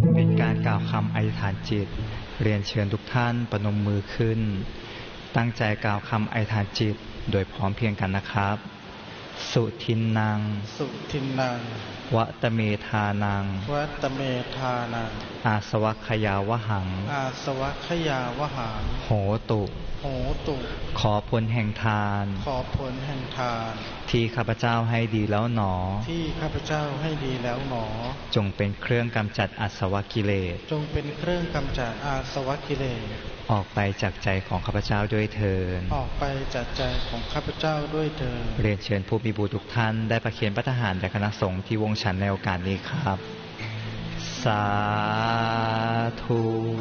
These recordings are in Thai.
เป็นการกล่าวคำอธิษฐานจิตเรียนเชิญทุกท่านประนมมือขึ้นตั้งใจกล่าวคำอธิษฐานจิตโดยพร้อมเพรียงกันนะครับสุทินนังสุทินนังวัตเมธานังวัตเมธานังอาสวัคยาวหังอาสวัคยาวหังโหตุโหตุขอผลแห่งทานขอผลแห่งทานที่ข้าพเจ้าให้ดีแล้วหนอที่ข้าพเจ้าให้ดีแล้วหนอจงเป็นเครื่องกำจัดอาสวะกิเลสจงเป็นเครื่องกำจัดอาสวะกิเลสออกไปจากใจของข้าพเจ้าด้วยเถิดออกไปจากใจของข้าพเจ้าด้วยเถิดเรียนเชิญผู้มีบุญทุกท่านได้ประเคนพระทหารแด่คณะสงฆ์ที่วงฉันในโอกาสนี้ครับสาธุ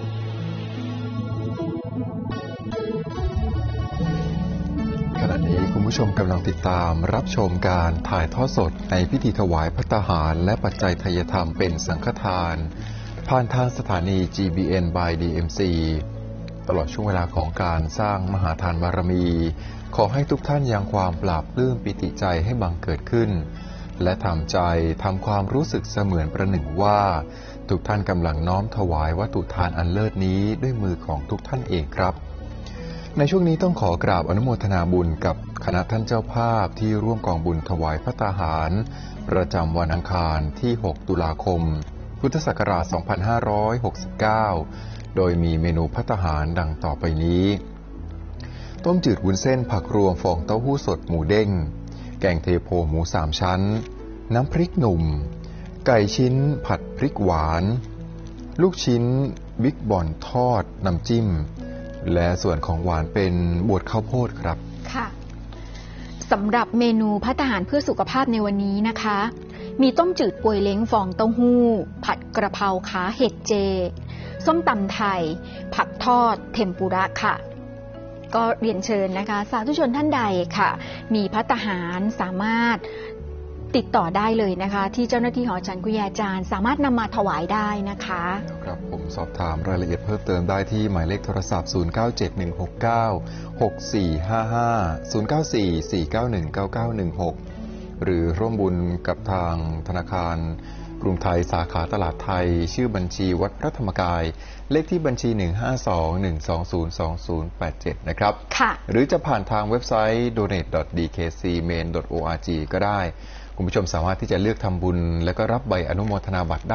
ขณะนี้คุณผู้ชมกำลังติดตามรับชมการถ่ายทอดสดในพิธีถวายภัตตาหารและปัจจัยทายธรรมเป็นสังฆทานผ่านทางสถานี GBN by DMC ตลอดช่วงเวลาของการสร้างมหาทานบารมีขอให้ทุกท่านยังความปราบปลื้มปิติใจให้บังเกิดขึ้นและทำใจทำความรู้สึกเสมือนประหนึ่งว่าทุกท่านกำลังน้อมถวายวัตถุทานอันเลิศนี้ด้วยมือของทุกท่านเองครับในช่วงนี้ต้องขอกราบอนุโมทนาบุญกับคณะท่านเจ้าภาพที่ร่วมกองบุญถวายภัตตาหารประจำวันอังคารที่ 6 ตุลาคม พุทธศักราช 2569 โดยมีเมนูภัตตาหารดังต่อไปนี้ต้มจืดวุ้นเส้นผักรวมฟองเต้าหู้สดหมูเด้งแกงเทโพหมู3ชั้นน้ำพริกหนุ่มไก่ชิ้นผัดพริกหวานลูกชิ้นบิ๊กบอนทอดน้ำจิ้มและส่วนของหวานเป็นบวชข้าวโพดครับค่ะสำหรับเมนูภัตตาหารเพื่อสุขภาพในวันนี้นะคะมีต้มจืดป่วยเล้งฟองเต้าหู้ผัดกระเพราขาเห็ดเจส้มตำไทยผักทอดเทมปุระค่ะก็เรียนเชิญนะคะสาธุชนท่านใดค่ะมีภัตตาหารสามารถติดต่อได้เลยนะคะที่เจ้าหน้าที่หอฉันกุยาจารย์สามารถนำมาถวายได้นะคะครับผมสอบถามรายละเอียดเพิ่มเติมได้ที่หมายเลขโทรศัพท์ 0971696455 094-491-9916 หรือร่วมบุญกับทางธนาคารกรุงไทยสาขาตลาดไทยชื่อบัญชีวัดพระธรรมกายเลขที่บัญชี 152-120-2087 นะครับหรือจะผ่านทางเว็บไซต์ donate.dkcmain.org ก็ได้คุณผู้ชมสามารถที่จะเลือกทำบุญและก็รับใบอนุโมทนาบัตรได้